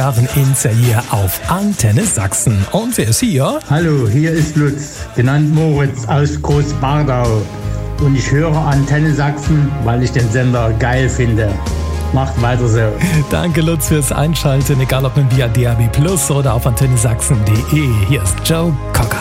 Inzer hier auf Antenne Sachsen. Und wer ist hier? Hallo, hier ist Lutz, genannt Moritz aus Großbardau. Und ich höre Antenne Sachsen, weil ich den Sender geil finde. Macht weiter so. Danke Lutz fürs Einschalten, egal ob via DAB+ oder auf antennesachsen.de. Hier ist Joe Cocker.